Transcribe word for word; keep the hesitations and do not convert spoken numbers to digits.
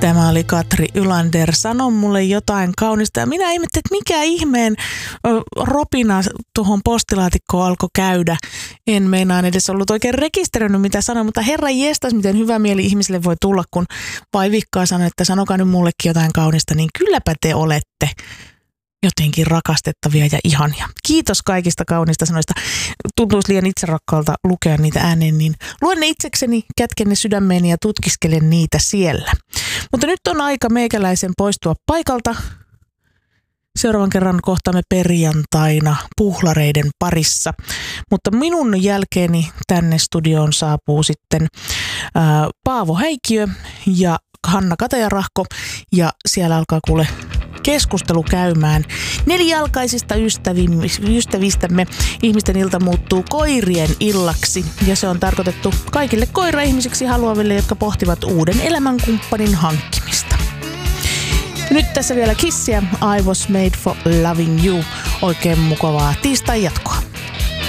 Tämä oli Katri Ylander. Sano mulle jotain kaunista. Ja minä ihmettelin, että mikä ihmeen ropina tuohon postilaatikkoon alkoi käydä. En meinaan edes ollut oikein rekisteröinyt mitä sanoin, mutta herra jestas, miten hyvä mieli ihmisille voi tulla, kun vaivikkaa sanoo, että sanokaa nyt mullekin jotain kaunista, niin kylläpä te olette jotenkin rakastettavia ja ihania. Kiitos kaikista kaunista sanoista. Tuntuisi liian itserakkaalta lukea niitä ääneen, niin luen ne itsekseni, kätken ne sydämeeni ja tutkiskelen niitä siellä. Mutta nyt on aika meikäläisen poistua paikalta. Seuraavan kerran kohtaamme perjantaina puhlareiden parissa. Mutta minun jälkeeni tänne studioon saapuu sitten ää, Paavo Häikiö ja Hanna Katajarahko. Ja siellä alkaa kuule keskustelu käymään nelijalkaisista ystävistämme. Ihmisten ilta muuttuu koirien illaksi ja se on tarkoitettu kaikille koiraihmisiksi haluaville, jotka pohtivat uuden elämänkumppanin hankkimista. Ja nyt tässä vielä Kissiä. I was made for loving you. Oikein mukavaa tiistai jatkoa.